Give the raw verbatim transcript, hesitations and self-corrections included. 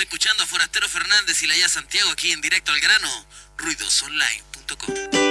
escuchando a Forastero Fernández y la Ya Santiago aquí en Directo al Grano, ruidosonline punto com.